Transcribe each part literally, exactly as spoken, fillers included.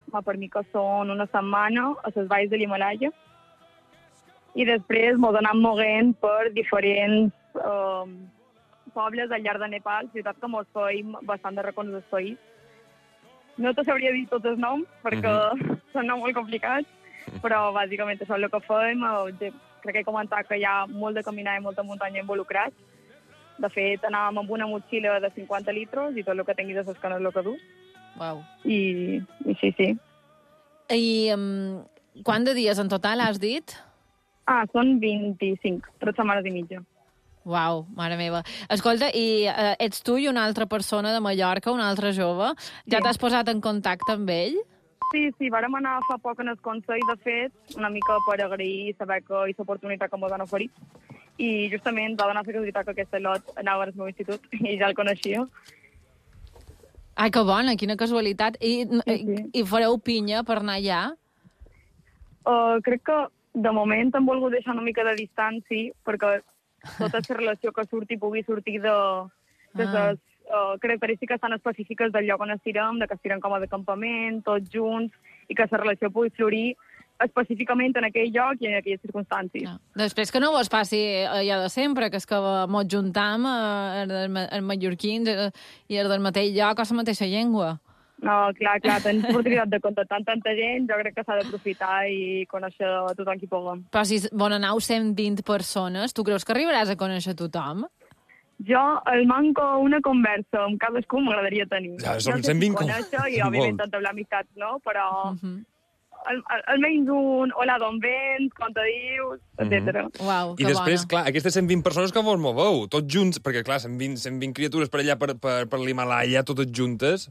ma per mi que són una setmana a les valls de l'Himalaya. I després mos anem moguent per diferents eh, pobles al llarg de Nepal, ciutats que mos feim bastant de racons del país. No te sabria dir tots els noms, perquè mm-hmm. són noms molt complicats, però bàsicament això és el que fem. Eh, crec que he comentat que hi ha molt de caminar i molta muntanya involucrats. De fet, anàvem amb una motxilla de cinquanta litres i tot el que tinguis a l'escana és el que dus. Uau. I, i sí, sí. I um, quant de dies en total has dit? Ah, són vint-i-cinc, tres setmanes i mitja. Uau, mare meva. Escolta, i uh, ets tu i una altra persona de Mallorca, una altra jove. Ja sí. T'has posat en contacte amb ell? Sí, sí, vàrem anar fa poc en el Consell, de fet, una mica per agrair saber que i l'oportunitat que m'ho han oferit. I justament va donar la casualitat que aquest lot anava al meu institut i ja el coneixia. Ai, que bona, quina casualitat. I, sí, sí. i, i fareu pinya per anar allà? Uh, crec que de moment hem volgut deixar una mica de distància perquè tota la relació que surti pugui sortir de, de les ah. uh, característiques tan específiques del lloc on estirem, de que estirem com a de campament, tots junts, i que la relació pugui florir específicament en aquell lloc i en aquelles circumstàncies. No. Després que no vos passi allà de sempre, que és que mos juntam eh, els mallorquins eh, i els del mateix lloc o la mateixa llengua. No, clar, clar, tens l'oportunitat de contactar amb tanta gent, jo crec que s'ha d'aprofitar i conèixer tothom qui puguem. Però si vos aneu cent vint persones, tu creus que arribaràs a conèixer tothom? Jo, el manco una conversa amb cadascú m'agradaria tenir. Ja, som no cent vint com... conèixer i, òbviament, entablar amistats, no? Però uh-huh. al, al, almenys un hola, d'on vens, com te dius, etcètera. Uh-huh. Uau, I després, bona. Clar, aquestes cent vint persones que vos moveu, tots junts, perquè, clar, cent vint, cent vint criatures per allà, per, per, per l'Himalaya, totes juntes...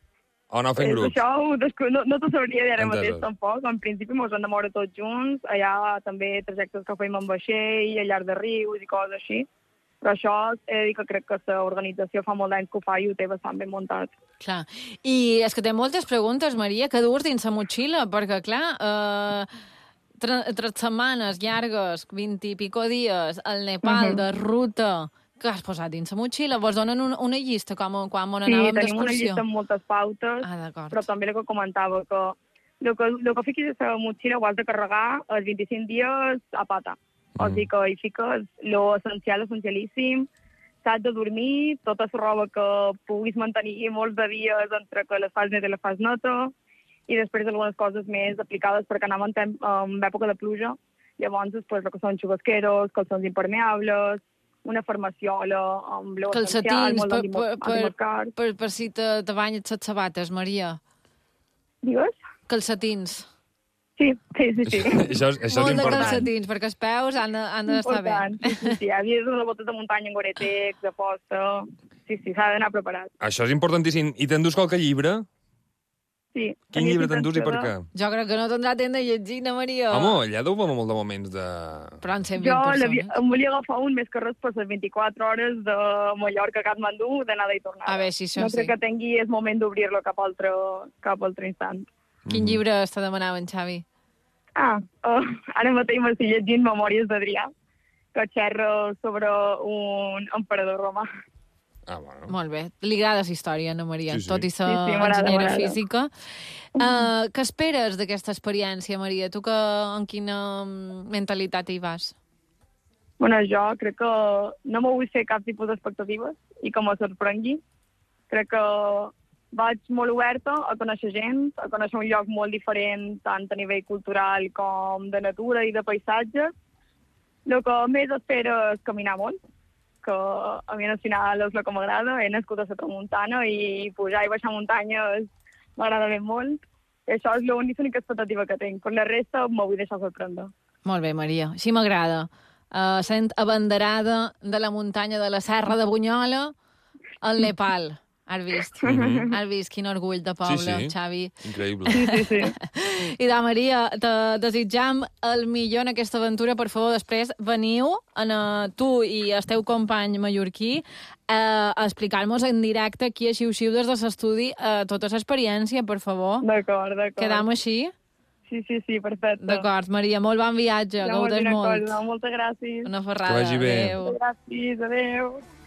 O no fent grups? Eh, això no, no t'ho sabria dir ara mateix, tampoc. En principi mos hem de moure tots junts. Allà també trajectes que fem amb vaixell, al llarg de rius i coses així. Però això he de dir que crec que l'organització fa molt d'anys que ho fa i ho té bastant ben muntat. Clar. I és que té moltes preguntes, Maria, que durs dins la motxilla, perquè, clar, eh, tre tres setmanes llargues, vint i pico dies, al Nepal, uh -huh. de ruta... que has posat dins la motxilla? Vos donen una, una llista com quan on anàvem d'excursió? Sí, tenim una llista amb moltes pautes, ah, però també el que comentava, que el que, el que fiquis a la motxilla ho has de carregar els vint-i-cinc dies a pata. Mm. O sigui que hi fiques l'essencial, essencialíssim, saps de dormir, tota la roba que puguis mantenir molts de dies entre que les fas net i les fas neta, i després algunes coses més aplicades perquè anàvem en, en època de pluja. Llavors, després, el que són xubasqueros, calçons impermeables, una farmaciola amb l'ou essencial, molt per, per, per, per si te, te banyes les sabates, Maria. Digues? Calcetins. Sí, sí, sí. sí. això, és, això molt és important. Molt de calcetins, perquè els peus han d'estar bé. Sí, sí, sí. Hi havia de botes de muntanya amb goretex, de posta... Sí, sí, s'ha d'anar preparat. Això és importantíssim. I t'endús qualque llibre? Sí. Quin llibre t'endús i per què? Jo crec que no tindrà temps de llegir, no, Maria? Home, allà deu haver molt de moments de... Però en cent vint jo persones. em volia agafar un més que res per les vint-i-quatre hores de Mallorca a Katmandú, d'anada i tornada. A veure, si això no sí. crec que tingui el moment d'obrir-lo cap altre, cap altre instant. Quin mm. llibre està demanant, Xavi? Ah, uh, ara mateix m'estic llegint Memòries d'Adrià, que xerra sobre un emperador romà. Ah, bueno. Molt bé. Li agrada la història, no, Maria? Sí, sí. Tot i ser sí, sí, enginyera física. Uh, què esperes d'aquesta experiència, Maria? Tu que, en quina mentalitat hi vas? Bueno, jo crec que no m'ho vull fer cap tipus d'expectatives i que me sorprengui. Crec que vaig molt oberta a conèixer gent, a conèixer un lloc molt diferent, tant a nivell cultural com de natura i de paisatges. El que més espero és caminar molt, que a mi al final és el que m'agrada. He nascut a la tramuntana i pujar i baixar muntanyes m'agrada ben molt. I això és l'única expectativa que tinc. Per la resta m'ho vull deixar sorprendre. Molt bé, Maria. Així m'agrada. Uh, sent abanderada de la muntanya de la Serra de Bunyola al Nepal. Has vist? Mm-hmm. Has vist quin orgull de poble, sí, sí. Xavi. Increïble. Sí, sí, sí. I de Maria, te desitjam el millor en aquesta aventura. Per favor, després veniu, en, uh, tu i el teu company mallorquí, uh, a explicar-nos en directe aquí a Xiu-Xiu des de l'estudi uh, tota l'experiència, per favor. D'acord, d'acord. Quedam així? Sí, sí, sí, perfecte. D'acord, Maria, molt bon viatge, ja gaudeix molt. Cosa. Moltes gràcies. Una ferrada, que vagi bé. Adéu. Gràcies, adéu.